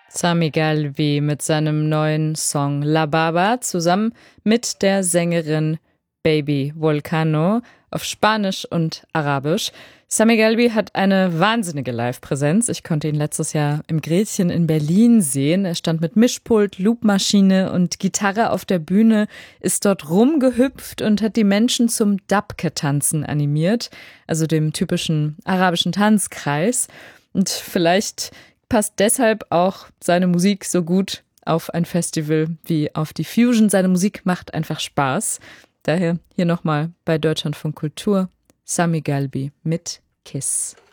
Sami Galbi mit seinem neuen Song La Baba zusammen mit der Sängerin Baby Volcano auf Spanisch und Arabisch. Sami Galbi hat eine wahnsinnige Live-Präsenz. Ich konnte ihn letztes Jahr im Gretchen in Berlin sehen. Er stand mit Mischpult, Loopmaschine und Gitarre auf der Bühne, ist dort rumgehüpft und hat die Menschen zum Dabke-Tanzen animiert, also dem typischen arabischen Tanzkreis. Und vielleicht passt deshalb auch seine Musik so gut auf ein Festival wie auf die Fusion. Seine Musik macht einfach Spaß. Daher hier nochmal bei Deutschlandfunk Kultur Sami Galbi mit Kiss.